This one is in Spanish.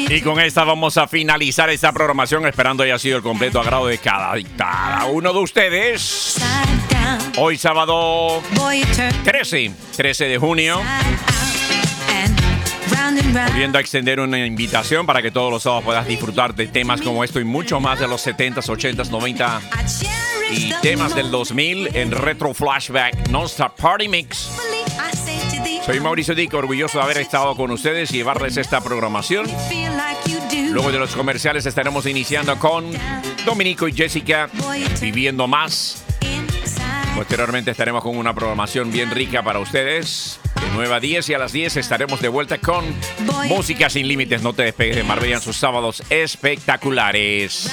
Y con esta vamos a finalizar esta programación, esperando haya sido el completo agrado de cada uno de ustedes. Hoy sábado 13 de junio. Volviendo a extender una invitación para que todos los sábados puedas disfrutar de temas como esto y mucho más de los 70s, 80s, 90s y temas del 2000 en Retro Flashback Non-Stop Party Mix. Soy Mauricio Dick, orgulloso de haber estado con ustedes y llevarles esta programación. Luego de los comerciales estaremos iniciando con Dominico y Jessica, Viviendo Más. Posteriormente estaremos con una programación bien rica para ustedes. De 9 a 10 y a las 10 estaremos de vuelta con Música Sin Límites. No te despegues de Marbella en sus sábados espectaculares.